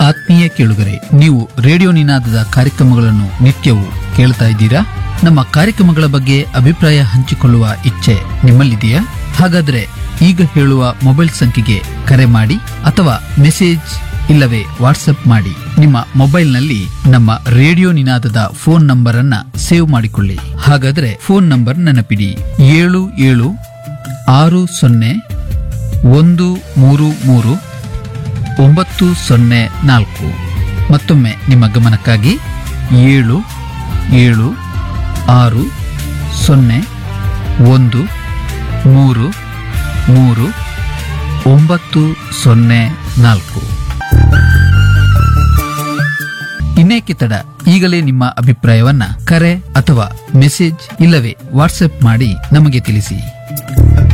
ಆತ್ಮೀಯ ಕೇಳುಗರೆ, ನೀವು ರೇಡಿಯೋ ನಿನಾದದ ಕಾರ್ಯಕ್ರಮಗಳನ್ನು ನಿತ್ಯವೂ ಕೇಳ್ತಾ ಇದ್ದೀರಾ? ನಮ್ಮ ಕಾರ್ಯಕ್ರಮಗಳ ಬಗ್ಗೆ ಅಭಿಪ್ರಾಯ ಹಂಚಿಕೊಳ್ಳುವ ಇಚ್ಛೆ ನಿಮ್ಮಲ್ಲಿದೆಯಾ? ಹಾಗಾದ್ರೆ ಈಗ ಹೇಳುವ ಮೊಬೈಲ್ ಸಂಖ್ಯೆಗೆ ಕರೆ ಮಾಡಿ ಅಥವಾ ಮೆಸೇಜ್ ಇಲ್ಲವೇ ವಾಟ್ಸ್ಆಪ್ ಮಾಡಿ. ನಿಮ್ಮ ಮೊಬೈಲ್ನಲ್ಲಿ ನಮ್ಮ ರೇಡಿಯೋ ನಿನಾದದ ಫೋನ್ ನಂಬರ್ ಅನ್ನ ಸೇವ್ ಮಾಡಿಕೊಳ್ಳಿ. ಹಾಗಾದ್ರೆ ಫೋನ್ ನಂಬರ್ ನೆನಪಿಡಿ: 7760133904. ಮತ್ತೊಮ್ಮೆ ನಿಮ್ಮ ಗಮನಕ್ಕಾಗಿ 7760133904. ಇನ್ನೇಕೆ ತಡ, ಈಗಲೇ ನಿಮ್ಮ ಅಭಿಪ್ರಾಯವನ್ನ ಕರೆ ಅಥವಾ ಮೆಸೇಜ್ ಇಲ್ಲವೇ ವಾಟ್ಸ್ಆಪ್ ಮಾಡಿ ನಮಗೆ ತಿಳಿಸಿ.